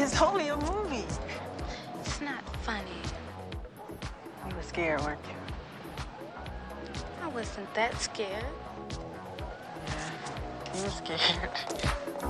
It's only a movie. It's not funny. You were scared, weren't you? I wasn't that scared. Yeah, you were scared.